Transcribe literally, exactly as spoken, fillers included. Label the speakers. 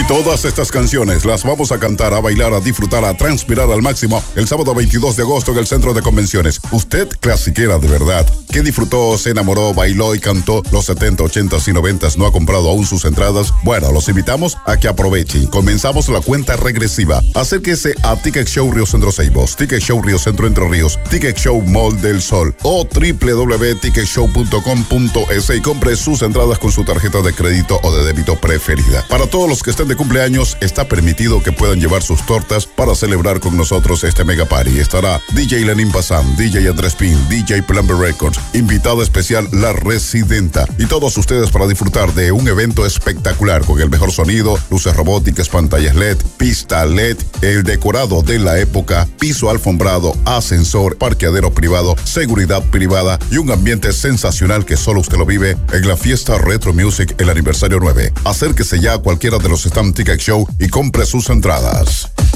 Speaker 1: Todas estas canciones las vamos a cantar, a bailar, a disfrutar, a transpirar al máximo el sábado veintidós de agosto en el Centro de Convenciones. Usted, clasiquera de verdad, que disfrutó, se enamoró, bailó y cantó los setenta, ochenta y noventa, no ha comprado aún sus entradas. Bueno, los invitamos a que aprovechen. Comenzamos la cuenta regresiva. Acérquese a Ticket Show Río Centro Ceibos, Ticket Show Río Centro Entre Ríos, Ticket Show Mall del Sol o doble u doble u doble u punto ticket show punto com punto es y compre sus entradas con su tarjeta de crédito o de débito preferida. Para todos los que estén de cumpleaños, está permitido que puedan llevar sus tortas para celebrar con nosotros este mega party. Estará D J Lenin Pasam, D J Andrés Pin, D J Plumber Records, invitada especial La Residenta y todos ustedes para disfrutar de un evento espectacular con el mejor sonido, luces robóticas, pantallas L E D, pista L E D, el decorado de la época, piso alfombrado, ascensor, parqueadero privado, seguridad privada y un ambiente sensacional que solo usted lo vive en la fiesta Retro Music, el aniversario nueve. Acérquese ya a cualquiera de los stand Ticket Show y compre sus entradas.